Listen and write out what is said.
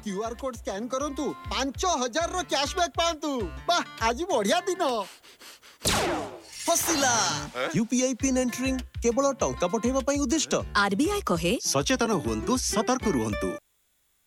QR code scan करंतु 5000 रो cashback पांतु। वाह आज बढ़िया दिन। फसिला यूपीआई पिन एंटरिंग केवल टंका पठेबा पई उद्दिष्ट। आरबीआई कहे सचेतन हुंतु सतर्क रुहंतु।